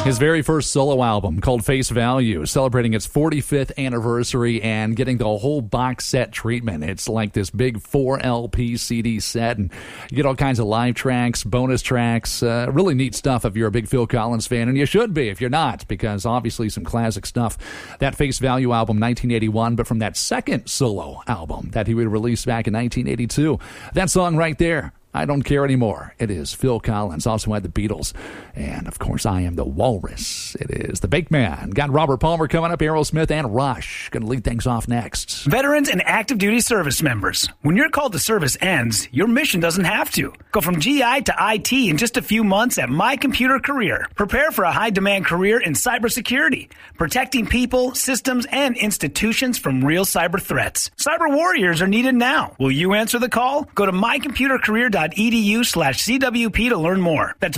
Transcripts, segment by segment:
His very first solo album called Face Value, celebrating its 45th anniversary and getting the whole box set treatment. It's like this big 4 LP CD set, and you get all kinds of live tracks, bonus tracks, really neat stuff if you're a big Phil Collins fan, and you should be if you're not, because obviously some classic stuff. That Face Value album, 1981, but from that second solo album that he would release back in 1982. That song right there, I Don't Care Anymore. It is Phil Collins, also had the Beatles. And, of course, I Am the Walrus. It is the Bake Man. Got Robert Palmer coming up, Aerosmith, and Rush. Going to lead things off next. Veterans and active duty service members. When your call to service ends, your mission doesn't have to. Go from GI to IT in just a few months at My Computer Career. Prepare for a high-demand career in cybersecurity, protecting people, systems, and institutions from real cyber threats. Cyber warriors are needed now. Will you answer the call? Go to mycomputercareer.edu/CWP to learn more. That's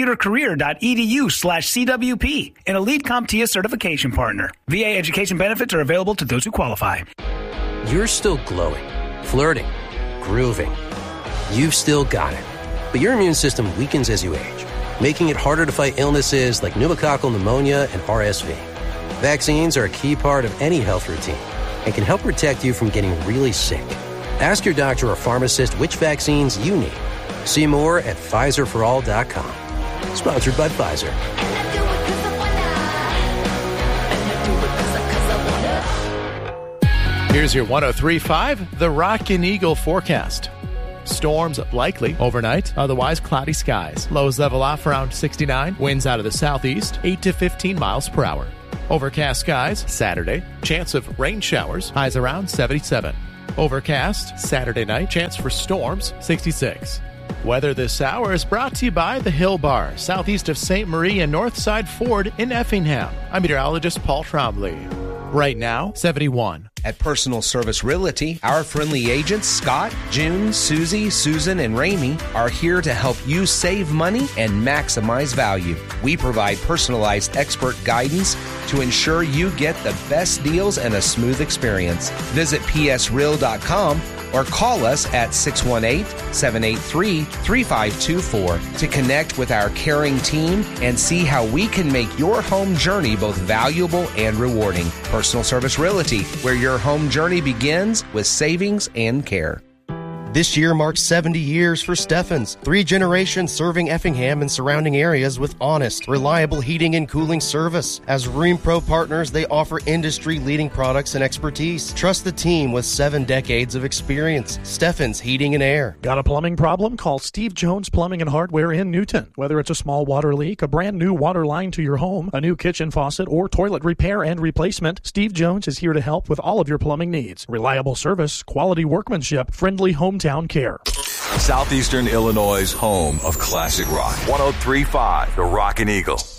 mycomputercareer.edu/CWP, an Elite CompTIA certification partner. VA education benefits are available to those who qualify. You're still glowing, flirting, grooving. You've still got it. But your immune system weakens as you age, making it harder to fight illnesses like pneumococcal pneumonia and RSV. Vaccines are a key part of any health routine and can help protect you from getting really sick. Ask your doctor or pharmacist which vaccines you need. See more at PfizerForAll.com. Sponsored by Pfizer. Here's your 103.5, the Rockin' Eagle forecast. Storms likely overnight, otherwise cloudy skies. Lows level off around 69. Winds out of the southeast, 8 to 15 miles per hour. Overcast skies Saturday. Chance of rain showers. Highs around 77. Overcast Saturday night. Chance for storms 66. Weather this hour is brought to you by the Hill Bar, southeast of St. Marie and Northside Ford in Effingham. I'm meteorologist Paul Trombley. Right now, 71. At Personal Service Realty, our friendly agents, Scott, June, Susie, Susan, and Ramey, are here to help you save money and maximize value. We provide personalized expert guidance to ensure you get the best deals and a smooth experience. Visit psreal.com or call us at 618-783-3524 to connect with our caring team and see how we can make your home journey both valuable and rewarding. Personal Service Realty, where your home journey begins with savings and care. This year marks 70 years for Steffens, 3 generations serving Effingham and surrounding areas with honest, reliable heating and cooling service. As Rheem Pro partners, they offer industry-leading products and expertise. Trust the team with 7 decades of experience. Steffens Heating and Air. Got a plumbing problem? Call Steve Jones Plumbing and Hardware in Newton. Whether it's a small water leak, a brand new water line to your home, a new kitchen faucet, or toilet repair and replacement, Steve Jones is here to help with all of your plumbing needs. Reliable service, quality workmanship, friendly hometown care. Southeastern Illinois' home of classic rock. 103.5, the Rockin' Eagle.